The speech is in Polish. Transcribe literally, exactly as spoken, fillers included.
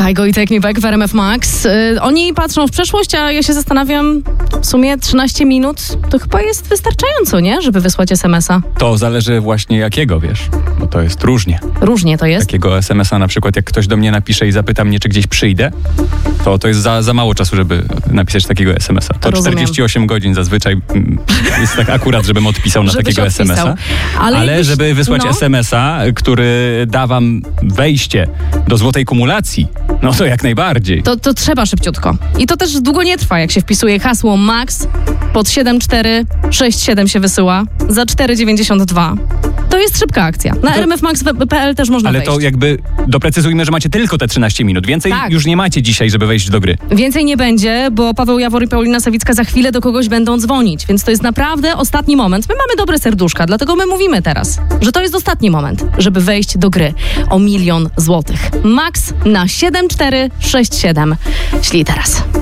Kajgo i Take Me Back w R M F Max. Yy, oni patrzą w przeszłość, a ja się zastanawiam, w sumie trzynaście minut to chyba jest wystarczająco, nie? Żeby wysłać es em es a. To zależy właśnie jakiego, wiesz, bo to jest różnie. Różnie to jest. Takiego es em es a na przykład, jak ktoś do mnie napisze i zapyta mnie, czy gdzieś przyjdę, to to jest za, za mało czasu, żeby napisać takiego es em es a. To Rozumiem. czterdzieści osiem godzin zazwyczaj mm, jest tak akurat, żebym odpisał na Żebyś takiego es em es a. odpisał. Ale, Ale jakbyś- żeby wysłać no. es em es a, który da wam wejście do złotej kumulacji, no to jak najbardziej. To, to trzeba szybciutko. I to też długo nie trwa, jak się wpisuje hasło MAX pod siedem cztery sześć siedem się wysyła za cztery dziewięćdziesiąt dwa. To jest szybka akcja. Na To- r m f max kropka p l też można Ale wejść. to jakby doprecyzujmy, że macie tylko te trzynaście minut. Więcej Tak. już nie macie dzisiaj, żeby wejść do gry. Więcej nie będzie, bo Paweł Jawor i Paulina Sawicka za chwilę do kogoś będą dzwonić, więc to jest naprawdę ostatni moment. My mamy dobre serduszka, dlatego my mówimy teraz, że to jest ostatni moment, żeby wejść do gry o milion złotych. Max na siedem cztery sześć siedem. Ślij teraz.